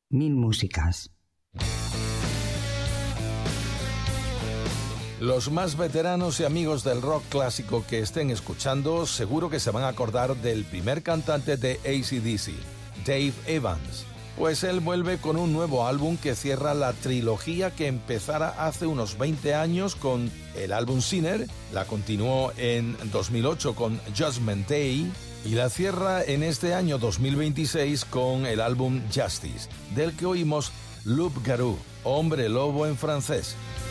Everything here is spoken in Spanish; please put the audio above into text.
Mil músicas. Los más veteranos y amigos del rock clásico que estén escuchando seguro que se van a acordar del primer cantante de AC/DC, Dave Evans. Pues él vuelve con un nuevo álbum que cierra la trilogía que empezara hace unos 20 años con el álbum Sinner, la continuó en 2008 con Judgment Day y la cierra en este año 2026 con el álbum Justice, del que oímos Loup Garou, hombre lobo en francés.